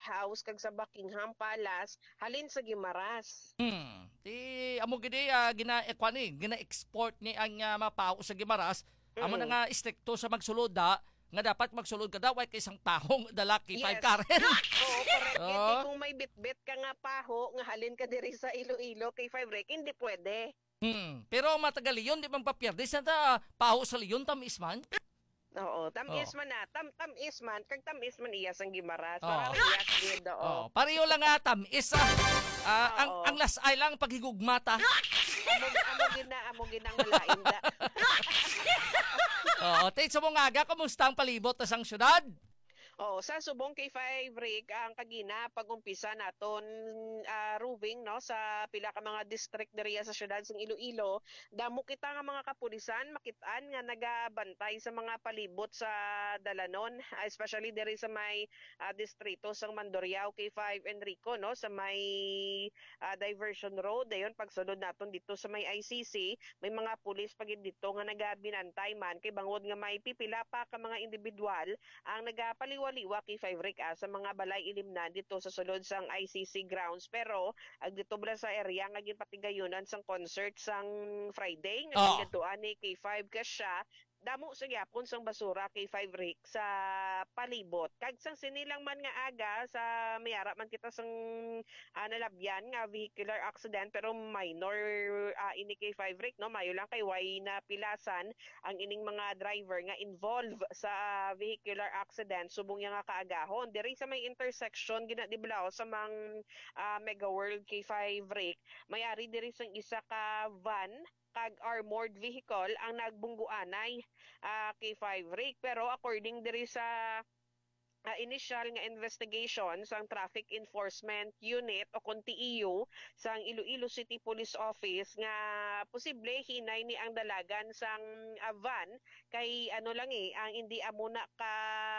House kag sa Buckingham Palace halin sa Gimaras. Ti amo gidi gina-export ni ang mapao sa Gimaras. Amo na Mm. nga istrikto sa magsulod nga dapat magsulod ka daw ay kay isang tahong dalaki 5 Yes. Karen. Oo, correct yun. Kay Oh. kung may bitbit ka nga paho, nga halin ka diri sa Iloilo kay 5 rek, hindi pwede. Pero matagal yun, di bang papiyerde sa paho sa liyon tamis man? Oo, Oh. tamis man na. Tamis man. Kag tamis man iyas ang Gimaras. Oh. Para iyas gid, oo. Oh, pareho lang nga tamis. Ang Oo. lasay lang paghigugmata. Amo ginang malain da. Oo, tayo sa mga aga, kamusta ang palibot na sang syudad? Oo, sa subong kay 5 rig ang kagina pag-umpisa naton roving no sa pila ka mga district diriya sa syudad sa Iloilo. Damo kita nga mga kapulisan makit-an nga nagabantay sa mga palibot sa Dalanon, especially diri sa may distrito sang Mandurriao kay 5 Enrico no sa may diversion road dayon pagsunod naton dito sa may ICC may mga pulis pagid dito nga nagabinantay man kay bangod nga may pipila pa ka mga individual ang nagapaliwaliwa kay 5 Rick sa mga balay ilimnan dito sa sulod sang ICC grounds pero ag dito bala sa area nga ginpatigayunan sang concert sang Friday nga ginadtuan ni kay 5 ka siya damo sa gyapon sang basura kay 5 Rick sa palibot kag sang sinilang man nga aga sa mayara man kita sang nalabyan nga vehicular accident pero minor ini kay 5 Rick no mayo lang kay way na pilasan ang ining mga driver nga involved sa vehicular accident subong nga kaagahon diri sa may intersection ginadiblaw sa mang Mega World K5 Rick mayari diri sang isa ka van kag armored vehicle ang nagbungguanay kay 5 Rick pero according diri sa initial nga investigation sang Traffic Enforcement Unit o kung TEU sang Iloilo City Police Office nga posible hinay ni ang dalagan sang van kay ano lang ang hindi amuna ka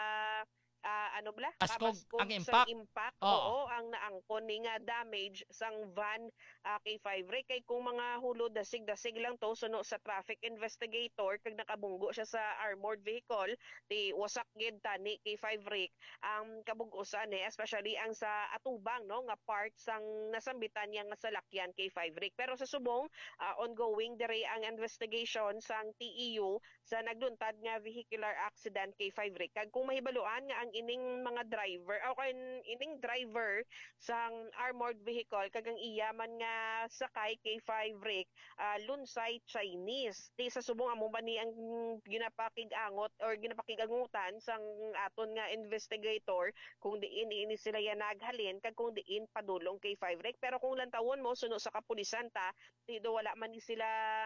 Paskog kabaskog ang sang impact. impact Oo. oo ang naangkon ni nga damage sang van kay 5 Rick kay kung mga hulod dasig-dasig lang to suno sa traffic investigator kag nakabunggo siya sa armored vehicle ti wasak gid tani kay 5 Rick ang kabug-usan especially ang sa atubang no nga part sang nasambitan niya nga salakyan kay 5 Rick pero sa subong ongoing diri ang investigation sang TEU sa nagluntad nga vehicular accident kay 5 Rick kag kung mahibaluan nga ang ining mga driver o ining driver sang armored vehicle kagang iyaman nga sakay kay 5 Rick lunsay Chinese di sa subong amo ba ni ang ginapakig-angot or ginapakig-angutan sang aton nga investigator kung diin ini sila yan naghalin kag kung diin padulong kay 5 Rick pero kung lantawon mo suno sa kapulisan ta tido wala man ni sila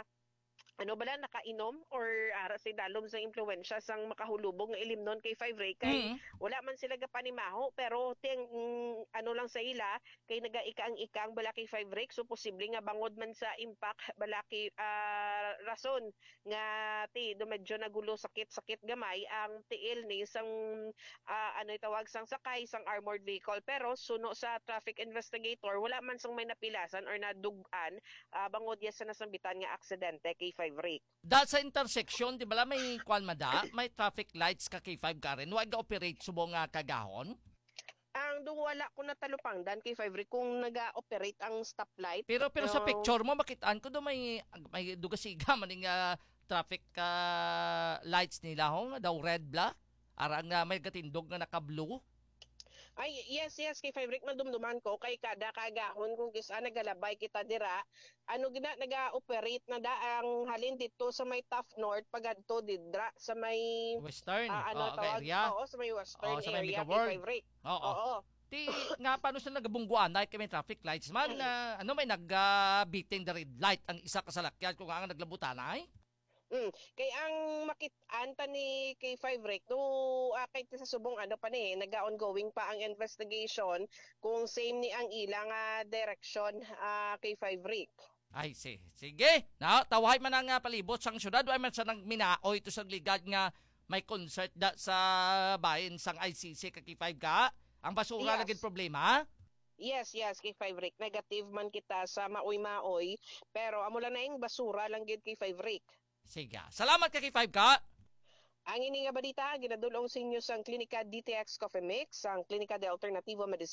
nakainom or ara si dalom sa impluwensya sang makahulubog nga ilimnon kay 5 Ray kay wala man sila gapanimaho pero ting lang sa ila kay nagaikaang-ikang balaki 5 Ray so posible nga bangod man sa impact balaki rason nga ti do medyo nagulo sakit gamay ang tiil ni sang itawag sang sakay sang armored vehicle pero suno sa traffic investigator wala man sang may napilasan or nadugan bangod ya sa nasambitan nga aksidente kay 5 Rick. Dahil sa intersection, di ba may may traffic lights ka kay 5 Karen, wag ga-operate subong nga kagahon? Ang wala ko natalupangdan kay 5 Rick kung naga-operate ang stoplight. Pero sa picture mo, makitaan ko do may dugasiga maning traffic lights nila ho, daw red bla. Arang may gatindog na naka-blue. Ay, yes, kay 5 Rick madumduman ko kay kada kagahon kung kisa nagalabay kita dira. Naga-operate na daang halin dito sa may Tough North pagadto didra sa may Western area. Oo, sa may Western sa may area kay 5 Rick. Oo. Ti nga paano sila nagabungguan dahil kay may traffic lights man may nag-beating the red light ang isa ka salakyan kung ang naglabutan ay? Kay ang makit-an ta ni kay 5 Rick no kay sa subong naga-ongoing pa ang investigation kung same ni ang ilang direction kay 5 Rick. Ay, sige. Tawahay man ang palibot sang syudad. Ay man sa nang minaoy ito sa ligad nga may concert sa bayan sang ICC kaki 5 ka. Ang basura lagid problema. Yes, kay 5 Rick. Negative man kita sa maoy-maoy. Pero amo lang na yung basura lang gid kay 5 Rick. Sige. Salamat kaki 5 ka. Ang ini nga balita, ginadulong sa inyo sa Klinika DTX Coffee Mix, ang Klinika de Alternativo Medicina.